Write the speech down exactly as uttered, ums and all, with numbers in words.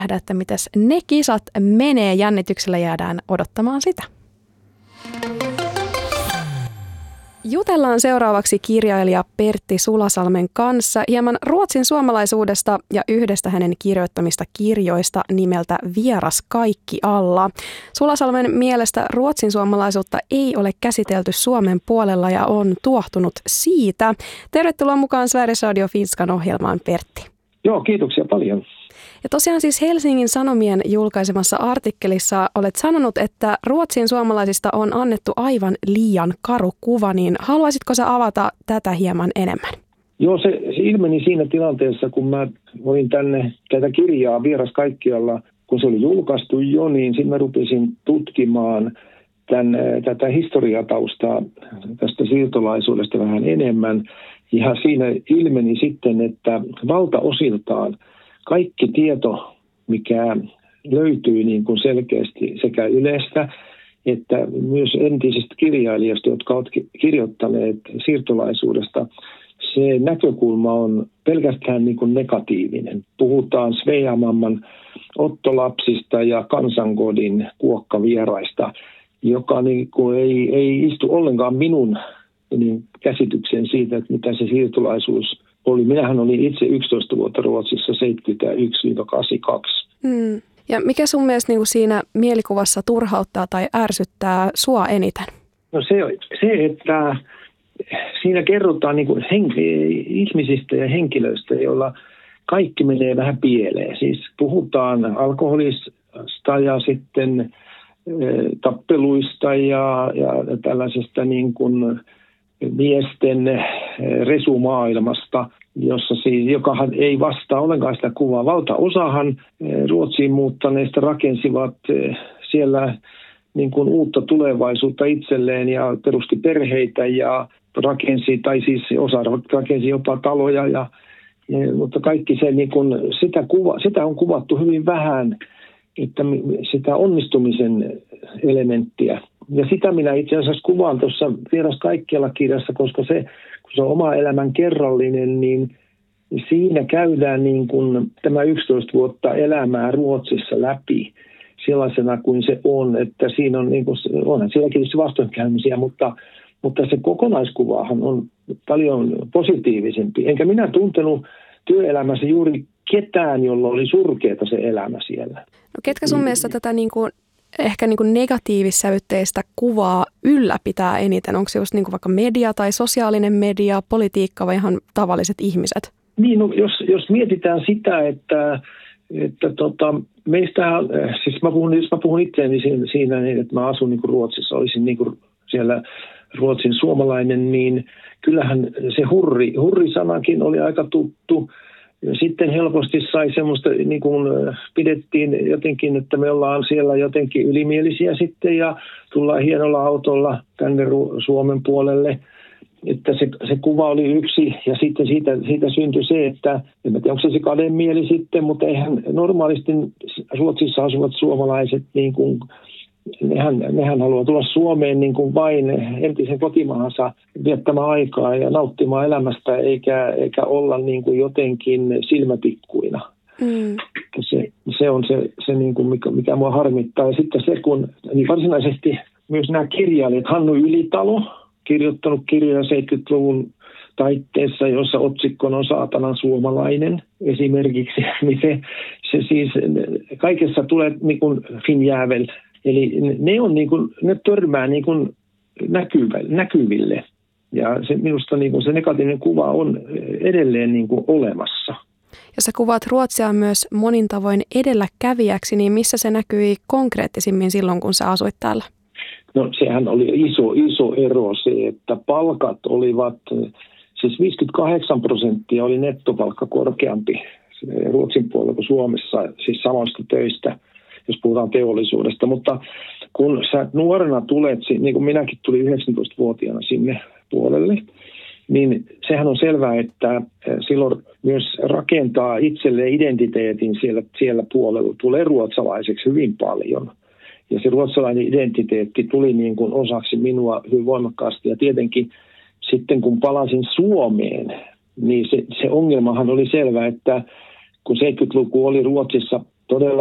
Että mitäs ne kisat menee, jännityksellä jäädään odottamaan sitä. Jutellaan seuraavaksi kirjailija Pertti Sulasalmen kanssa hieman ruotsin suomalaisuudesta ja yhdestä hänen kirjoittamista kirjoista nimeltä Vieras kaikkialla. Sulasalmen mielestä ruotsin suomalaisuutta ei ole käsitelty Suomen puolella ja on tuohtunut siitä. Tervetuloa mukaan Sveriges Radio Finskan ohjelmaan, Pertti. Joo, kiitoksia paljon. Ja tosiaan siis Helsingin Sanomien julkaisemassa artikkelissa olet sanonut, että ruotsin suomalaisista on annettu aivan liian karu kuva, niin haluaisitko sä avata tätä hieman enemmän? Joo, se, se ilmeni siinä tilanteessa, kun mä olin tänne tätä kirjaa Vieras kaikkialla, kun se oli julkaistu jo, niin sitten mä rupesin tutkimaan tämän, tätä historiataustaa tästä siirtolaisuudesta vähän enemmän. Ja siinä ilmeni sitten, että valtaosiltaan kaikki tieto, mikä löytyy niin kuin selkeästi sekä Ylestä että myös entisistä kirjailijoista, jotka ovat kirjoittaneet siirtolaisuudesta, se näkökulma on pelkästään niin kuin negatiivinen. Puhutaan Sveamamman ottolapsista ja kansankodin kuokkavieraista, joka niin kuin ei, ei istu ollenkaan minun niin käsityksen siitä, että mitä se siirtolaisuus oli. Minähän olin itse yksitoista vuotta Ruotsissa seitsemänkymmentäyksi kahdeksankymmentäkaksi. Hmm. Ja mikä sun mielestä niin siinä mielikuvassa turhauttaa tai ärsyttää sua eniten? No se, se että siinä kerrotaan niin kuin hen, ihmisistä ja henkilöistä, joilla kaikki menee vähän pieleen. Siis puhutaan alkoholista ja sitten e, tappeluista ja, ja tällaisesta niin kuin miesten resumaailmasta, jossa siis, jokahan ei vastaa ollenkaan sitä kuvaa. Valtaosahan Ruotsiin muuttaneista rakensivat siellä niin kuin uutta tulevaisuutta itselleen ja perusti perheitä ja rakensi, tai siis osa rakensi jopa taloja, ja, ja, mutta kaikki se, niin kuin, sitä, kuva, sitä on kuvattu hyvin vähän, että sitä onnistumisen elementtiä. Ja sitä minä itse asiassa kuvaan tuossa Vieras kaikkialla -kirjassa, koska se, kun se on oma elämän kerrallinen, niin siinä käydään niin kuin tämä yksitoista vuotta elämää Ruotsissa läpi sellaisena kuin se on. Että siinä on, niin kuin, onhan sielläkin tietysti vastoinkäymisiä, mutta, mutta se kokonaiskuvahan on paljon positiivisempi. Enkä minä tuntenut työelämässä juuri ketään, jolla oli surkeata se elämä siellä. No ketkä sun mielestä tätä niin kuin ehkä niin kuin negatiivissävytteistä kuvaa ylläpitää eniten? Onko se just niin kuin vaikka media tai sosiaalinen media, politiikka vai ihan tavalliset ihmiset? Niin, no, jos, jos mietitään sitä, että, että tota, meistä, siis mä puhun, jos mä puhun itseäni siinä, niin, että mä asun niin kuin Ruotsissa, olisin niin kuin siellä Ruotsin suomalainen, niin kyllähän se hurri, hurri-sanakin oli aika tuttu. Sitten helposti sai semmoista, niin kuin pidettiin jotenkin, että me ollaan siellä jotenkin ylimielisiä sitten ja tullaan hienolla autolla tänne Suomen puolelle. Että se, se kuva oli yksi ja sitten siitä, siitä syntyi se, että en tiedä, onko se se kademieli sitten, mutta eihän normaalisti Ruotsissa asuvat suomalaiset, niin kuin, nehän, nehän haluaa tulla Suomeen niin kuin vain entisen kotimaahansa viettämään aikaa ja nauttimaan elämästä eikä, eikä olla niin kuin jotenkin silmätikkuina. Mm. Se, se on se, se niin kuin mikä, mikä mua harmittaa. Ja sitten se, kun niin varsinaisesti myös nämä kirjailijat, Hannu Ylitalo, kirjoittanut kirjoja seitsemänkymmentäluvun taitteessa, jossa otsikkona on Saatanan suomalainen esimerkiksi, niin se, se siis kaikessa tulee niin kuin finjäävel. Eli ne, on niin kuin, ne törmää niin kuin näkyville ja se, minusta niin kuin se negatiivinen kuva on edelleen niin kuin olemassa. Ja sä kuvaat Ruotsia myös monin tavoin edelläkävijäksi, niin missä se näkyi konkreettisimmin silloin, kun sä asuit täällä? No sehän oli iso, iso ero se, että palkat olivat, siis viisikymmentäkahdeksan prosenttia oli nettopalkka korkeampi Ruotsin puolella kuin Suomessa, siis samoista töistä, jos puhutaan teollisuudesta. Mutta kun sä nuorena tulet, niin kuin minäkin tulin yhdeksäntoistavuotiaana sinne puolelle, niin sehän on selvää, että silloin myös rakentaa itselleen identiteetin siellä, siellä puolella, tulee ruotsalaiseksi hyvin paljon. Ja se ruotsalainen identiteetti tuli niin kuin osaksi minua hyvin voimakkaasti. Ja tietenkin sitten kun palasin Suomeen, niin se, se ongelmahan oli selvä, että kun seitsemänkymmentäluku oli Ruotsissa todella